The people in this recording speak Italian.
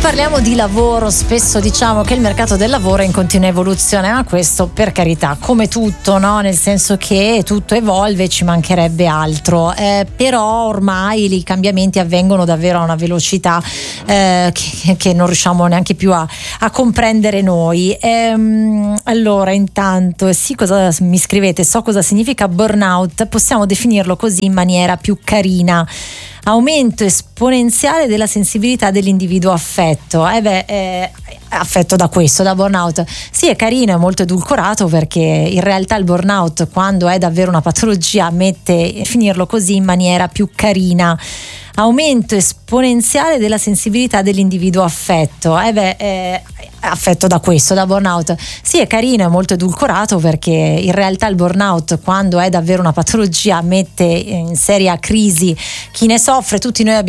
parliamo di lavoro, spesso diciamo che il mercato del lavoro è in continua evoluzione, ma questo per carità, come tutto, no? Nel senso che tutto evolve, ci mancherebbe altro, però ormai i cambiamenti avvengono davvero a una velocità che non riusciamo neanche più a comprendere noi. Allora, intanto, sì, cosa mi scrivete? So cosa significa burnout, possiamo definirlo così in maniera più carina: aumento esponenziale della sensibilità dell'individuo affetto. Affetto da questo, da burnout. Sì, è carino, è molto edulcorato, perché in realtà il burnout, quando è davvero una patologia, mette finirlo così in maniera più carina: aumento esponenziale della sensibilità dell'individuo affetto. Affetto da questo, da burnout. Sì, è carino, è molto edulcorato, perché in realtà il burnout, quando è davvero una patologia, mette in seria crisi chi ne soffre. Tutti noi abbiamo